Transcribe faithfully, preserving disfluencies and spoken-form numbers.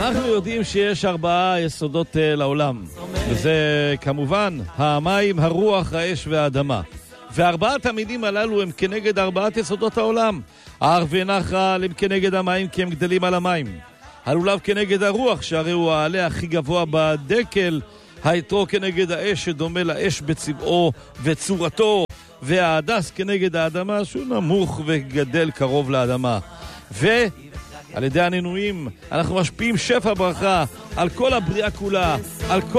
אנחנו יודעים שיש ארבעה יסודות לעולם, וזה כמובן המים, הרוח, האש והאדמה. וארבעת המינים הללו הם כנגד ארבעת יסודות העולם. הר ונחל הם כנגד המים כי הם גדלים על המים. הלולב כנגד הרוח שהרי הוא העלה הכי גבוה בדקל. היתרו כנגד האש שדומה לאש בצבעו וצורתו. וההדס כנגד האדמה שהוא נמוך וגדל קרוב לאדמה. ועל ידי הנינויים אנחנו משפיעים שפע ברכה על כל הבריאה כולה, על כל